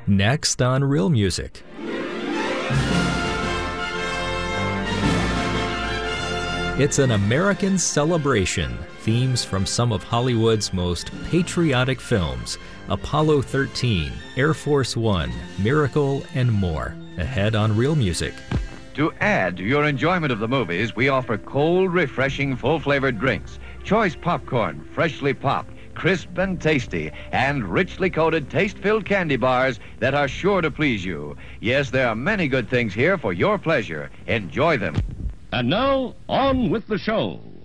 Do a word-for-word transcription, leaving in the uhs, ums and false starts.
Next on Real Music. It's an American celebration. Themes from some of Hollywood's most patriotic films: Apollo thirteen, Air Force One, Miracle, and more. Ahead on Real Music. To add to your enjoyment of the movies, we offer cold, refreshing, full-flavored drinks, choice popcorn, freshly popped, crisp and tasty, and richly coated, taste-filled candy bars that are sure to please you. Yes, there are many good things here for your pleasure. Enjoy them. And now, on with the show.